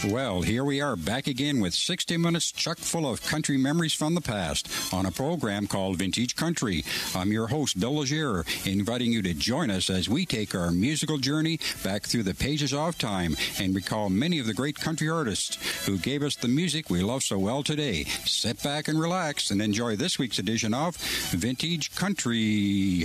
Well, here we are back again with 60 minutes chock full of country memories from the past on a program called Vintage Country. I'm your host, Bill Legere, inviting you to join us as we take our musical journey back through the pages of time and recall many of the great country artists who gave us the music we love so well today. Sit back and relax and enjoy this week's edition of Vintage Country.